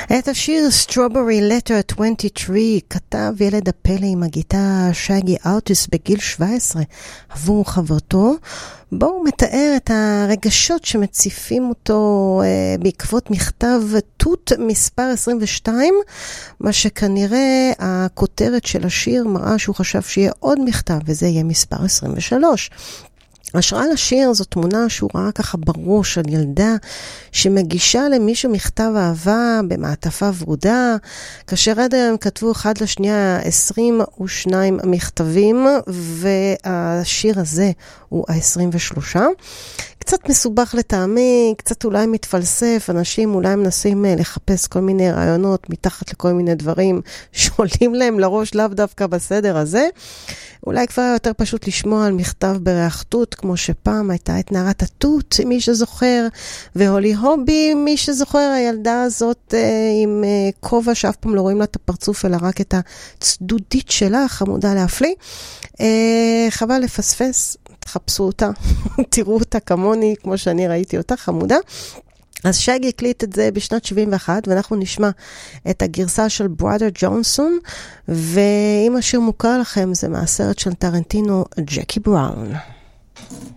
את השיר Strawberry Letter 23 כתב ילד הפלא עם הגיטה שגי ארטיס בגיל 17 עבור חברתו. בו הוא מתאר את הרגשות שמציפים אותו בעקבות מכתב תות מספר 22, מה שכנראה הכותרת של השיר מראה שהוא חשב שיהיה עוד מכתב וזה יהיה מספר 23. השראה לשיר זו תמונה שהוא ראה ככה בראש על ילדה שמגישה למישהו מכתב אהבה במעטפה ורודה, כאשר עד היום כתבו אחד לשנייה 22 מכתבים, והשיר הזה הוא ה-23. קצת מסובך לטעמי, קצת אולי מתפלסף, אנשים אולי מנסים לחפש כל מיני רעיונות מתחת לכל מיני דברים שעולים להם לראש לאו דווקא בסדר הזה. אולי כבר יותר פשוט לשמוע על מכתב בריח תות, כמו שפעם הייתה את נערת התות, מי שזוכר, והולי הובי, מי שזוכר, הילדה הזאת עם כובע שאף פעם לא רואים לה את הפרצוף, אלא רק את הצדודית שלה, חמודה להפליא. חבל לפספס, תחפשו אותה, תראו אותה כמוני, כמו שאני ראיתי אותה, חמודה. אז שגי הקליט את זה בשנת 71, ואנחנו נשמע את הגרסה של בראדר ג'ונסון, ואם השיר מוכר לכם, זה מהסרט של טרנטינו, ג'קי בראון.